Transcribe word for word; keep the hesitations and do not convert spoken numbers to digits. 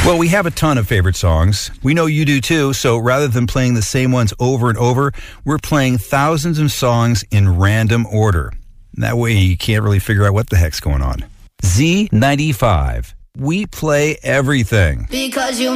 Well, we have a ton of favorite songs. We know you do too, so rather than playing the same ones over and over, we're playing thousands of songs in random order. That way you can't really figure out what the heck's going on. Z ninety-five. We play everything. Because you